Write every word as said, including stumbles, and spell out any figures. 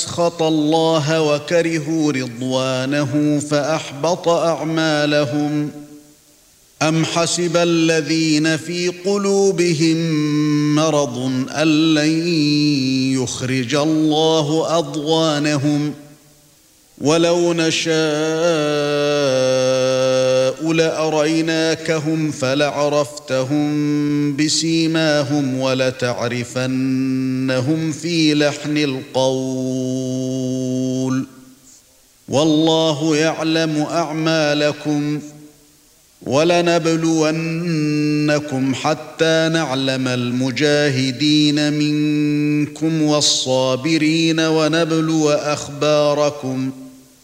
أسخط الله وكرهوا رضوانه فأحبط أعمالهم أم حسب الذين في قلوبهم مرض أن لن يخرج الله أضغانهم ولو نشاء لأريناكهم فلعرفتهم بسيماهم ولتعرفنهم في لحن القول والله يعلم أعمالكم ولنبلونكم حتى نعلم المجاهدين منكم والصابرين ونبلو أخباركم